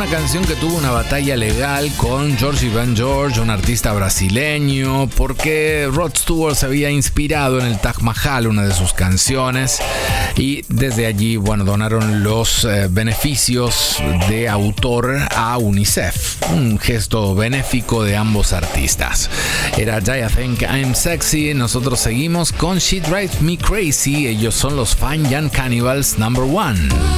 canción que tuvo una batalla legal con Jorge Van George, un artista brasileño, porque Rod Stewart se había inspirado en el Taj Mahal, una de sus canciones, y desde allí, donaron los beneficios de autor a UNICEF, un gesto benéfico de ambos artistas. Era I Think I'm Sexy. Nosotros seguimos con She Drives Me Crazy. Ellos son los Fine Young Cannibals #1.